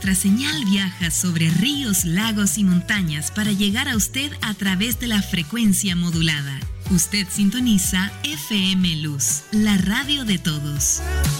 nuestra señal viaja sobre ríos, lagos y montañas para llegar a usted a través de la frecuencia modulada. Usted sintoniza FM Luz, la radio de todos.